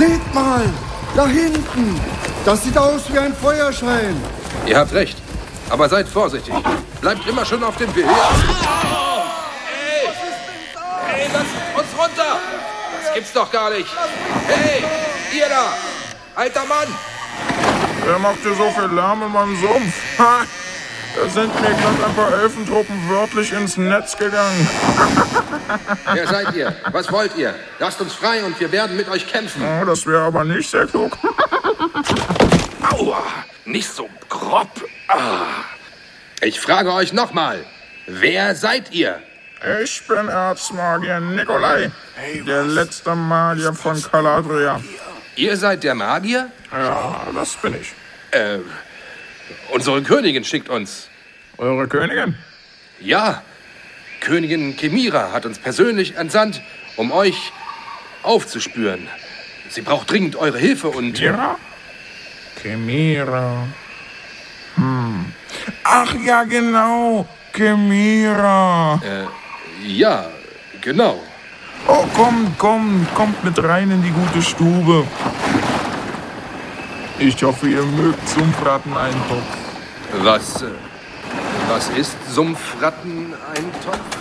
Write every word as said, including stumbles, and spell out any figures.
Seht mal, da hinten. Das sieht aus wie ein Feuerschein. Ihr habt recht, aber seid vorsichtig. Bleibt immer schon auf dem Weg. Oh, ey! Hey, lasst uns runter! Das gibt's doch gar nicht. Hey, ihr da! Alter Mann! Wer macht hier so viel Lärm in meinem Sumpf? Ha! Da sind mir gerade ein paar Elfentruppen wörtlich ins Netz gegangen. Wer seid ihr? Was wollt ihr? Lasst uns frei und wir werden mit euch kämpfen. Oh, das wäre aber nicht sehr klug. Aua! Nicht so grob. Ah. Ich frage euch nochmal. Wer seid ihr? Ich bin Erzmagier Nikolai, der letzte Magier von Caladria. Ihr seid der Magier? Ja, das bin ich. Äh, unsere Königin schickt uns. Eure Königin? Ja, Königin Chimera hat uns persönlich entsandt, um euch aufzuspüren. Sie braucht dringend eure Hilfe und... Chimera? Chimera. Hm. Ach ja, genau. Chimera. Äh, ja, genau. Oh, kommt, kommt, kommt mit rein in die gute Stube. Ich hoffe, ihr mögt Sumpfratteneintopf. Was, äh, was ist Sumpfratteneintopf?